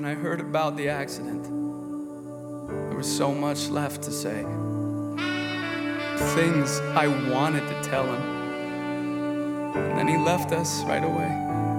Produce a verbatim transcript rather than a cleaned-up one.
I heard about the accident, there was so much left to say. Things I wanted to tell him. And then he left us right away.